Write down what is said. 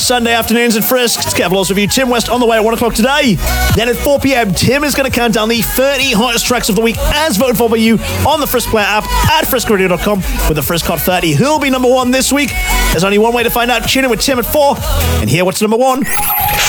Sunday afternoons in Frisk. It's Kev Laws with you. Tim West on the way at 1 o'clock today. Then at 4 p.m, Tim is going to count down the 30 hottest tracks of the week as voted for by you on the Frisk Player app at friskradio.com with the Frisk Hot 30. Who'll be number one this week? There's only one way to find out. Tune in with Tim at 4 and hear what's number one.